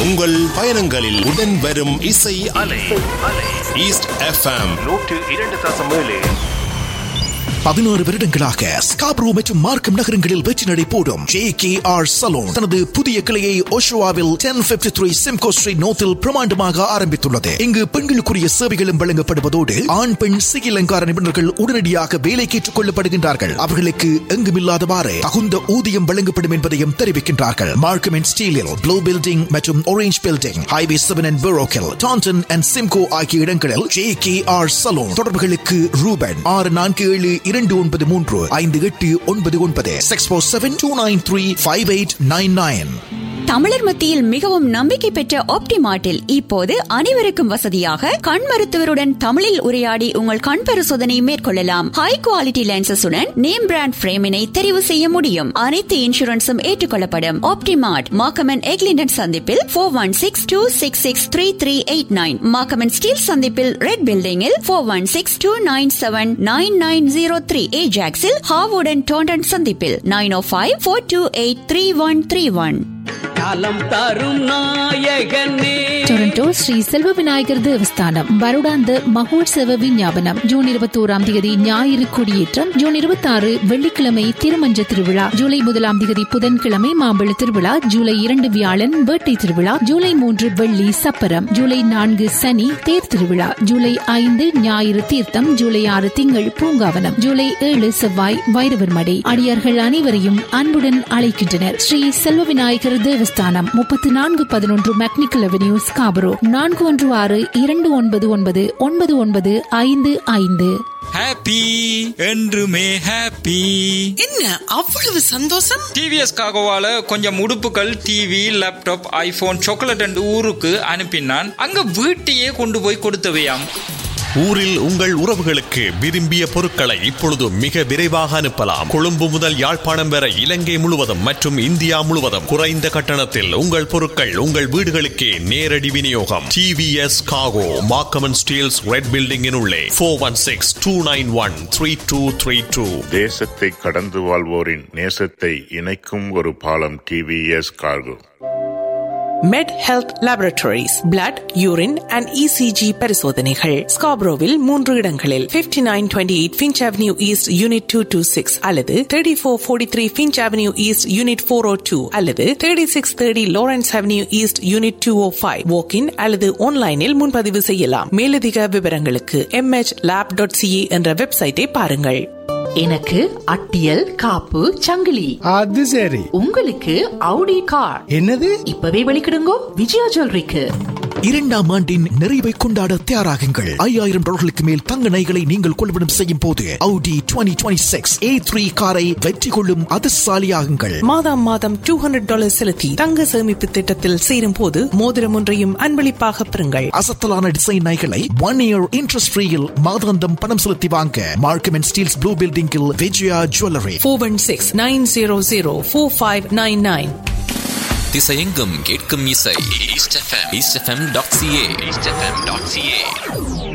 உங்கள் பயணங்களில் உடன் வரும் இசை அலை. East FM 102.7. 16 வருடங்களாக ஸ்காப்ரோ மற்றும் மார்க்கம் நகரங்களில் வெற்றி நடை போடும் JKR சலூன் தனது புதிய கிளையை ஓஷோவாவில் 1053 சிம்கோ ஸ்ட்ரீட் நோத்தில் பிரமாண்டமாக ஆரம்பித்துள்ளது. இங்கு பெண்களுக்குரிய சேவைகளும் வழங்கப்படுவதோடு ஆண் பெண் சிகை அலங்கார நிபுணர்கள் உடனடியாக வேலைக்கு ஏற்றுக் கொள்ளப்படுகின்றார்கள். அவர்களுக்கு எங்குமில்லாதவாறு தகுந்த ஊதியம் வழங்கப்படும் என்பதையும் தெரிவிக்கின்றார்கள். மார்க்கம் அண்ட் ஸ்டீலில் ப்ளூ பில்டிங் மற்றும் orange building, highway 7 and பரோக்கில், Tandon and Simcoe ஆகிய இடங்களில் JKR சலூன். தொடர்புகளுக்கு ரூபன் 647-293-5899 647-293-5899. தமிழர் மத்தியில் மிகவும் நம்பிக்கை பெற்ற ஆப்டிமார்ட்டில் இப்போது அனைவருக்கும் வசதியாக கண் மருத்துவருடன் தமிழில் உரையாடி உங்கள் கண் பரிசோதனை மேற்கொள்ளலாம். ஹை குவாலிட்டி லென்சஸுடன் நேம் பிராண்ட் பிரேமினை தெரிவு செய்ய முடியும். அனைத்து இன்சூரன்ஸும் ஏற்றுக்கொள்ளப்படும். ஆப்டிமார்ட் மார்க்கம் எக்லிண்டன் சந்திப்பில் 416-266-3389, மார்க்கம் ஸ்டீல் சந்திப்பில் ரெட் பில்டிங்கில் 416-297-9903, ஏஜாக்ஸில் ஹாவுடன் டோண்டன் சந்திப்பில் 905-428-3131. காலம் தரும் நாயகனே. டொரண்டோ ஸ்ரீ செல்வ விநாயகர் தேவஸ்தானம் வருடாந்த மகோற்சவ விஞ்ஞாபனம். ஜூன் 21 ஞாயிறு கொடியேற்றம், ஜூன் 26 வெள்ளிக்கிழமை திருமஞ்ச திருவிழா, ஜூலை 1 புதன்கிழமை மாம்பழ திருவிழா, ஜூலை 2 வியாழன் வேட்டை திருவிழா, ஜூலை 3 வெள்ளி சப்பரம், ஜூலை 4 சனி தேர் திருவிழா, ஜூலை 5 ஞாயிறு தீர்த்தம், ஜூலை 6 திங்கள் பூங்காவனம், ஜூலை 7 செவ்வாய் வைரவர் மடை. அடியார்கள் அனைவரையும் அன்புடன் அழைக்கின்றனர். ஸ்ரீ செல்வ விநாயகர் தேவஸ்தானம் 3411 மெக்னிக்கல் அவென்யூ, ஸ்காபரோ. 4169999955. ஹாப்பி என்றுமே ஹாப்பி. என்ன அவ்வளவு சந்தோஷம்? டிவிஎஸ் காகோவால கொஞ்சம் உடுப்புகள், TV, laptop, iPhone, chocolate and ஊருக்கு அனுப்பினான். அங்க வீட்டையே கொண்டு போய் கொடுத்தவையாம். ஊரில் உங்கள் உறவுகளுக்கு விரும்பிய பொருட்களை இப்பொழுது மிக விரைவாக அனுப்பலாம். கொழும்பு முதல் யாழ்ப்பாணம் வரை இலங்கை முழுவதும் மற்றும் இந்தியா முழுவதும் குறைந்த கட்டணத்தில் உங்கள் பொருட்கள் உங்கள் வீடுகளுக்கே நேரடி விநியோகம். TVS Kaku, Markham and Steeles red பில்டிங்கின் உள்ளே 416-291-3232. தேசத்தை கடந்து வாழ்வோரின் நேசத்தை இணைக்கும் ஒரு பாலம் TVS கார்கோ. மெட் health laboratories blood, urine and ECG பரிசோதனைகள் ஸ்காப்ரோவில் 3 இடங்களில் 5928 ஃபின்ச் அவென்யூ ஈஸ்ட் யூனிட் 226 அல்லது 3443 ஃபின்ச் அவென்யூ ஈஸ்ட் யூனிட் 402 அல்லது 3630 லாரன்ஸ் அவென்யூ ஈஸ்ட் யூனிட் 205. வாக்கின் அல்லது ஆன்லைனில் முன்பதிவு செய்யலாம். மேலதிக விவரங்களுக்கு mhlab.ca என்ற வெப்சைட்டை பாருங்கள். எனக்கு அட்டியல் காப்பு சங்கிலி. அது சரி. உங்களுக்கு அவுடி கார். என்னது? இப்பவே வெளிக்கிடுங்கோ விஜயா ஜுவல்லரிக்கு. 2ஆம் ஆண்டின் நிறைவை கொண்டாட தயாராகுங்கள். $5000 மேல் தங்க நகைகளை நீங்கள் கொள்வனம் செய்யும் போது Audi 2026 A3 காரை வெற்றி கொள்ளும் அதிர்ஷ்டசாலியாகுங்கள். மாதம் $200 செலுத்தி தங்க சேமிப்பு திட்டத்தில் சேரும் போது மோதிரம் ஒன்றையும் அன்பளிப்பாக பெறுங்கள். அசத்தலான டிசைன் நகைகளை 1 year இன்ட்ரெஸ்ட் ஃப்ரீயில் மாதாந்தம் பணம் செலுத்தி வாங்க மார்க்கம் அண்ட் ஸ்டீல்ஸ் ப்ளூ பில்டிங்கில் விஜயா ஜுவல்லரி. 416-900-4599. திசையெங்கும் கேட்கும் இசை. eastfm.ca.